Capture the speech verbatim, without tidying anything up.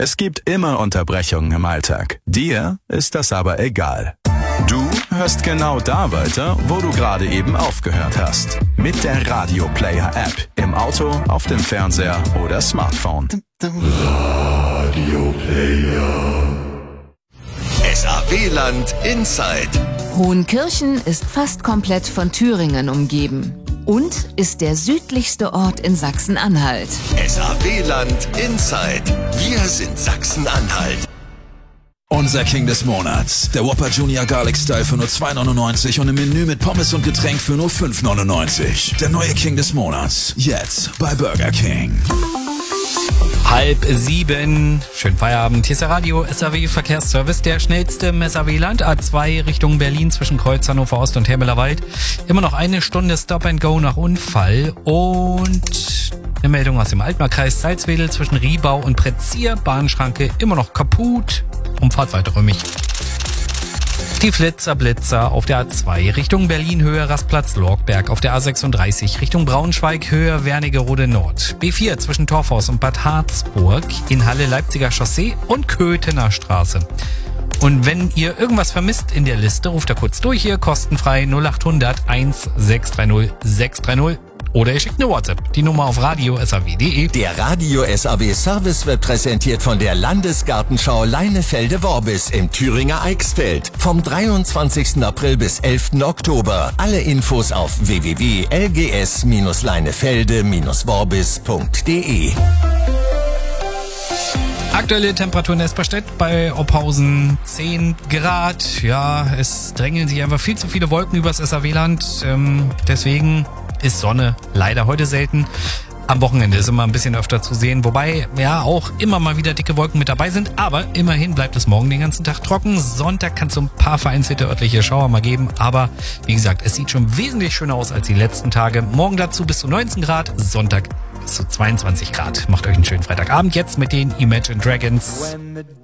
Es gibt immer Unterbrechungen im Alltag. Dir ist das aber egal. Du hörst genau da weiter, wo du gerade eben aufgehört hast. Mit der Radio Player App. Im Auto, auf dem Fernseher oder Smartphone. Radio Player. S A W-Land Inside. Hohenkirchen ist fast komplett von Thüringen umgeben und ist der südlichste Ort in Sachsen-Anhalt. S A W-Land Inside. Wir sind Sachsen-Anhalt. Unser King des Monats, der Whopper Junior Garlic Style für nur zwei neunundneunzig und im Menü mit Pommes und Getränk für nur fünf neunundneunzig. Der neue King des Monats, jetzt bei Burger King. Halb sieben, schönen Feierabend. Hier ist der Radio S A W Verkehrsservice, der schnellste im S A W-Land. A zwei Richtung Berlin zwischen Kreuz, Hannover Ost und Hermelerwald. Immer noch eine Stunde Stop and Go nach Unfall und eine Meldung aus dem Altmarkkreis Salzwedel zwischen Riebau und Pretzier. Bahnschranke immer noch kaputt. Umfahrt weiträumig. Die Flitzer Blitzer auf der A zwei Richtung Berlin Höhe Rastplatz Lorgberg, auf der A sechsunddreißig Richtung Braunschweig Höhe Wernigerode Nord, B vier zwischen Torfhaus und Bad Harzburg, in Halle Leipziger Chaussee und Köthener Straße. Und wenn ihr irgendwas vermisst in der Liste, ruft da kurz durch hier, kostenfrei null acht hundert sechshundertzwanzig sechshundertdreißig oder ihr schickt eine WhatsApp, die Nummer auf radio punkt s a w punkt de. Der Radio S A W Service wird präsentiert von der Landesgartenschau Leinefelde-Worbis im Thüringer Eichsfeld. Vom dreiundzwanzigsten April bis elften Oktober. Alle Infos auf w w w punkt l g s leinefelde worbis punkt de. Aktuelle Temperatur in Esperstedt bei Ophausen zehn Grad. Ja, es drängeln sich einfach viel zu viele Wolken übers S A W-Land. Ähm, deswegen ist Sonne leider heute selten. Am Wochenende ist immer ein bisschen öfter zu sehen, wobei ja auch immer mal wieder dicke Wolken mit dabei sind, aber immerhin bleibt es morgen den ganzen Tag trocken. Sonntag kann es so ein paar vereinzelte örtliche Schauer mal geben, aber wie gesagt, es sieht schon wesentlich schöner aus als die letzten Tage. Morgen dazu bis zu neunzehn Grad, Sonntag bis zu zweiundzwanzig Grad. Macht euch einen schönen Freitagabend jetzt mit den Imagine Dragons.